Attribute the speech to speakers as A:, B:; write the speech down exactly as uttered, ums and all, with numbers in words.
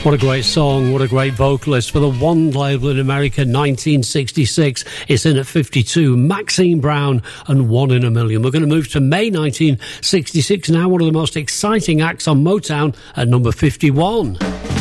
A: What a great song, what a great vocalist. For the one label in America, nineteen sixty-six, it's in at fifty-two. Maxine Brown and One in a Million. We're going to move to May nineteen sixty-six now, one of the most exciting acts on Motown at number fifty-one.